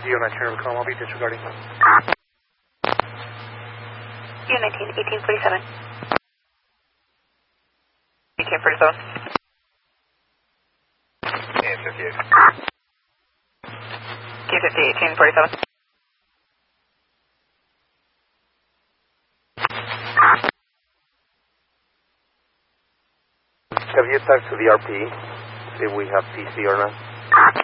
D09 Cherry call, I'll be disregarding. U19, 1847. 1847. And 58. Q50, 1847. Have you talked to the RP? See if we have PC or not?